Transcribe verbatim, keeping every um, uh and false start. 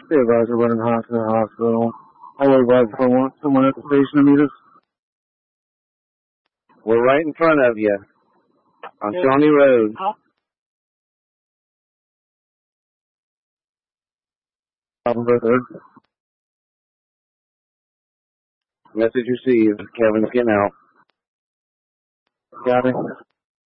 Be advised, we're running hot to the hospital. I'll wait right for one, someone at the station to meet us. We're right in front of you on Shawnee Road. Huh? Message received. Kevin's getting out. Got it.